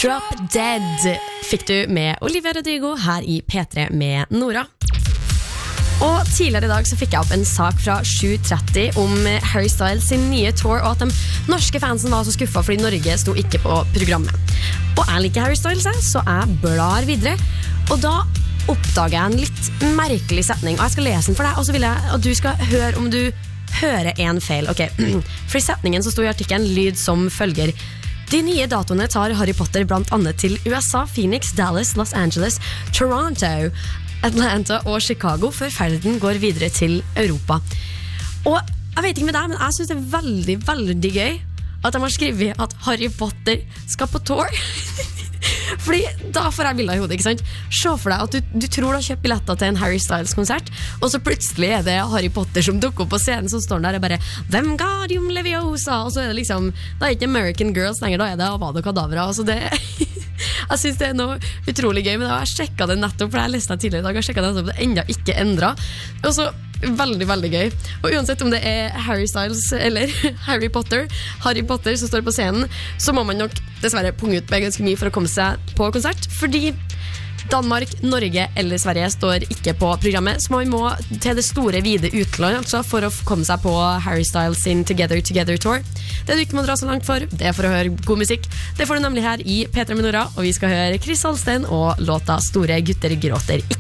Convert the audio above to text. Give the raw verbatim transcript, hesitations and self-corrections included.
Drop Dead fikk du med Olivia Rodrigo her i P tre med Nora. Og tidligere i dag så fikk jeg opp en sak fra sju tretti om Harry Styles sin nye tour, og at de norske fansen var så skuffet fordi Norge sto ikke på programmet. Og jeg liker Harry Styles, så jeg blar videre. Og da oppdager jeg en litt merkelig setning, og jeg skal lese den for deg, og så vil jeg at du skal høre om du hører en feil. Ok, for i setningen så sto i artikkelen lyd som følger: De nye datoene tar Harry Potter blant annet til U S A, Phoenix, Dallas, Los Angeles, Toronto, Atlanta og Chicago, før ferden går videre til Europa. Og jeg vet ikke med deg, men jeg synes det er veldig, veldig gøy at de har skrevet at Harry Potter skal på tour. Fordi da får jeg bilder i hodet, ikke sant? Se for deg at du, du tror du har kjøpt billetter til en Harry Styles-konsert, og så plutselig er det Harry Potter som dukker opp på scenen, som står der og bare Wingardium Leviosa, og så er det liksom, da er det ikke American Girls lenger, da er det Avada Kedavra. Altså det, jeg synes det er noe utrolig gøy, men jeg har sjekket det nettopp, for jeg leste det tidligere i dag, jeg har sjekket det nettopp, det er enda ikke endret. Og så veldig, veldig gøy. Og uansett om det er Harry Styles eller Harry Potter, Harry Potter som står på scenen, så må man nok dessverre punge ut med ganske mye for å komme seg på konsert, fordi Danmark, Norge eller Sverige står ikke på programmet, så man må til det store, vide utland altså, for å komme seg på Harry Styles sin Together Together Tour. Det du ikke må dra så langt for, det er for å høre god musikk. Det får du nemlig her i P tre med Nora, og vi skal høre Chris Holsten og låta Store gutter gråter ikke.